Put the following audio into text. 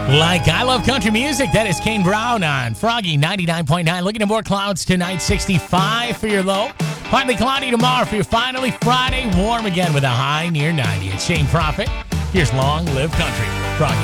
Like I love country music, that is Kane Brown on Froggy 99.9. Looking at more clouds tonight, 65 for your low. Partly cloudy tomorrow for your finally Friday. Warm again with a high near 90. It's Shane Prophet. Here's Long Live Country. Froggy.